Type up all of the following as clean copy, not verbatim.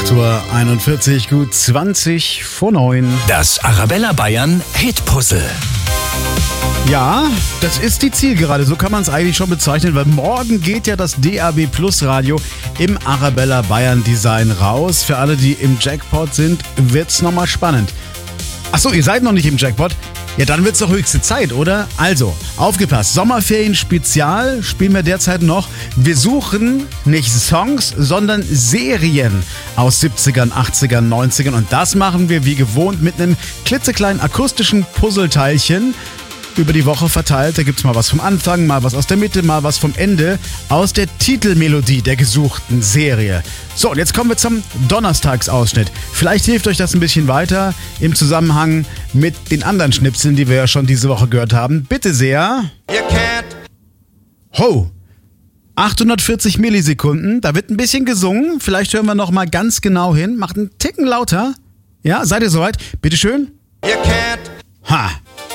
8:41 Uhr, gut 20 vor 9. Das Arabella Bayern Hitpuzzle. Ja, das ist die Zielgerade, so kann man es eigentlich schon bezeichnen, weil morgen geht ja das DAB Plus Radio im Arabella Bayern Design raus. Für alle, die im Jackpot sind, wird's nochmal spannend. Achso, ihr seid noch nicht im Jackpot? Ja, dann wird's doch höchste Zeit, oder? Also, aufgepasst, Sommerferien-Spezial spielen wir derzeit noch. Wir suchen nicht Songs, sondern Serien aus 70ern, 80ern, 90ern. Und das machen wir wie gewohnt mit einem klitzekleinen akustischen Puzzleteilchen über die Woche verteilt. Da gibt's mal was vom Anfang, mal was aus der Mitte, mal was vom Ende aus der Titelmelodie der gesuchten Serie. So, und jetzt kommen wir zum Donnerstagsausschnitt. Vielleicht hilft euch das ein bisschen weiter im Zusammenhang mit den anderen Schnipseln, die wir ja schon diese Woche gehört haben. Bitte sehr. Ho! 840 Millisekunden, da wird ein bisschen gesungen. Vielleicht hören wir noch mal ganz genau hin. Macht einen Ticken lauter. Ja, seid ihr soweit? Bitteschön. Ha!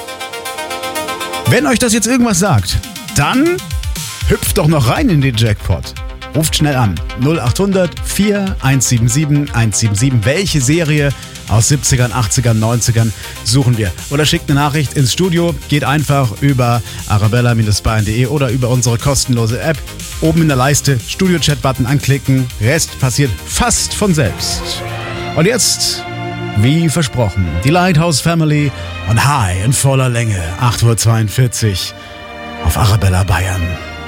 Wenn euch das jetzt irgendwas sagt, dann hüpft doch noch rein in den Jackpot. Ruft schnell an. 0800 4177 177. Welche Serie aus 70ern, 80ern, 90ern suchen wir? Oder schickt eine Nachricht ins Studio. Geht einfach über arabella-bayern.de oder über unsere kostenlose App. Oben in der Leiste Studio-Chat-Button anklicken. Rest passiert fast von selbst. Und jetzt, wie versprochen, die Lighthouse Family und High in voller Länge. 8:42 Uhr auf Arabella Bayern.